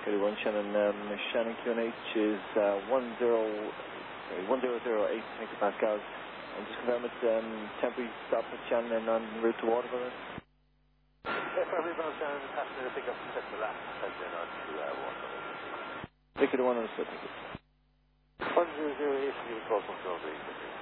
One Shannon QNH is 1008 hectopascals. And just confirm it's temporary stop at Shannon and en route to Waterford. Yes, every bound Shannon, passenger pick up and set the last passenger on to Waterford. Victor 1 on the 10008, you will call from Strawberry.